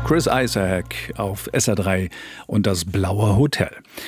Chris Isaak auf SR3 und das Blaue Hotel.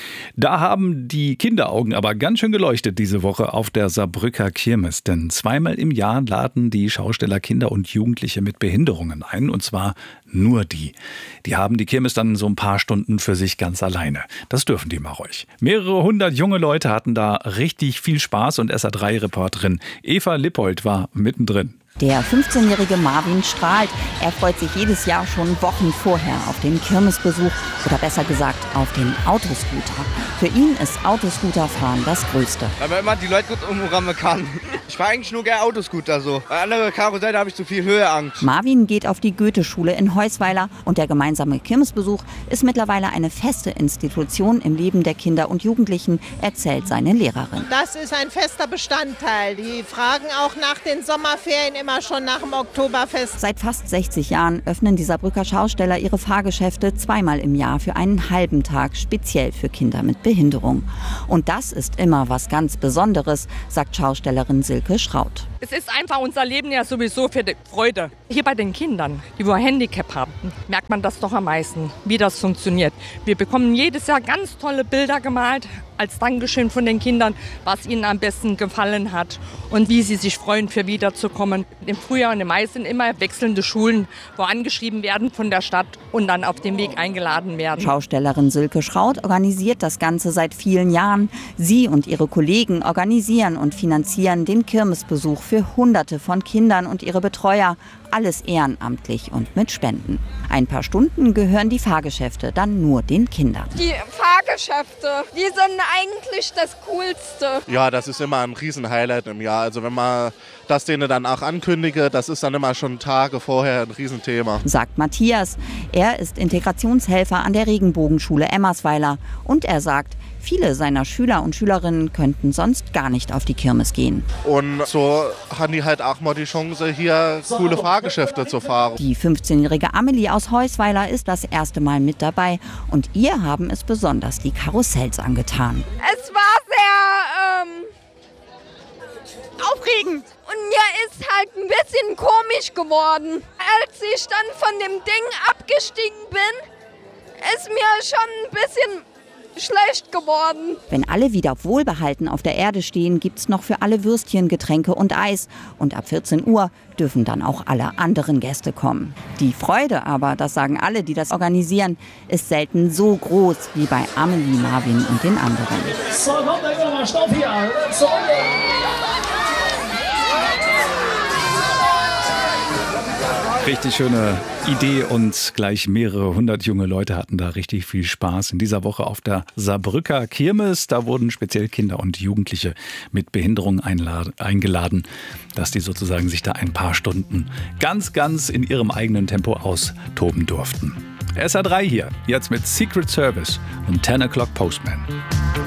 Da haben die Kinderaugen aber ganz schön geleuchtet diese Woche auf der Saarbrücker Kirmes. Denn zweimal im Jahr laden die Schausteller Kinder und Jugendliche mit Behinderungen ein. Und zwar nur die. Die haben die Kirmes dann so ein paar Stunden für sich ganz alleine. Das dürfen die mal ruhig. Mehrere hundert junge Leute hatten da richtig viel Spaß und SR3-Reporterin Eva Lippold war mittendrin. Der 15-jährige Marvin strahlt. Er freut sich jedes Jahr schon Wochen vorher auf den Kirmesbesuch oder besser gesagt auf den Autoscooter. Für ihn ist Autoscooterfahren das Größte. Weil man immer die Leute gut umrammen kann. Ich fahre eigentlich nur gerne Autoscooter so. Bei anderen Karussell habe ich zu viel Höheangst. Marvin geht auf die Goethe-Schule in Heusweiler und der gemeinsame Kirmesbesuch ist mittlerweile eine feste Institution im Leben der Kinder und Jugendlichen, erzählt seine Lehrerin. Das ist ein fester Bestandteil. Die fragen auch nach den Sommerferien immer schon nach dem Oktoberfest. Seit fast 60 Jahren öffnen die Saarbrücker Schausteller ihre Fahrgeschäfte zweimal im Jahr für einen halben Tag, speziell für Kinder mit Behinderung. Und das ist immer was ganz Besonderes, sagt Schaustellerin Silke Schraut. Es ist einfach unser Leben ja sowieso für die Freude. Hier bei den Kindern, die ein Handicap haben, merkt man das doch am meisten, wie das funktioniert. Wir bekommen jedes Jahr ganz tolle Bilder gemalt als Dankeschön von den Kindern, was ihnen am besten gefallen hat und wie sie sich freuen, für wiederzukommen. Im Frühjahr und im Mai sind immer wechselnde Schulen, wo angeschrieben werden von der Stadt und dann auf dem Weg eingeladen werden. Schaustellerin Silke Schraut organisiert das Ganze seit vielen Jahren. Sie und ihre Kollegen organisieren und finanzieren den Kirmesbesuch für Hunderte von Kindern und ihre Betreuer. Alles ehrenamtlich und mit Spenden. Ein paar Stunden gehören die Fahrgeschäfte dann nur den Kindern. Die Fahrgeschäfte, die sind eigentlich das Coolste. Ja, das ist immer ein Riesen-Highlight im Jahr. Also wenn man das denen dann auch ankündige, das ist dann immer schon Tage vorher ein Riesenthema. Sagt Matthias. Er ist Integrationshelfer an der Regenbogenschule Emmersweiler. Und er sagt, viele seiner Schüler und Schülerinnen könnten sonst gar nicht auf die Kirmes gehen. Und so haben die halt auch mal die Chance, hier coole Fahrgeschäfte zu fahren. Die 15-jährige Amelie aus Heusweiler ist das erste Mal mit dabei. Und ihr haben es besonders die Karussells angetan. Es war sehr aufregend. Und mir ist halt ein bisschen komisch geworden. Als ich dann von dem Ding abgestiegen bin, ist mir schon ein bisschen schlecht geworden. Wenn alle wieder wohlbehalten auf der Erde stehen, gibt's noch für alle Würstchen, Getränke und Eis. Und ab 14 Uhr dürfen dann auch alle anderen Gäste kommen. Die Freude aber, das sagen alle, die das organisieren, ist selten so groß wie bei Amelie, Marvin und den anderen. So, kommt mal, stopp hier. So. Richtig schöne Idee und gleich mehrere hundert junge Leute hatten da richtig viel Spaß in dieser Woche auf der Saarbrücker Kirmes. Da wurden speziell Kinder und Jugendliche mit Behinderung eingeladen, dass die sozusagen sich da ein paar Stunden ganz in ihrem eigenen Tempo austoben durften. SR3 hier, jetzt mit Secret Service und 10 O'Clock Postman.